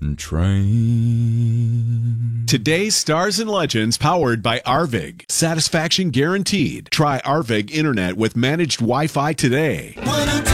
train. Today's Stars and Legends powered by Arvig. Satisfaction guaranteed. Try Arvig Internet with managed Wi-Fi today.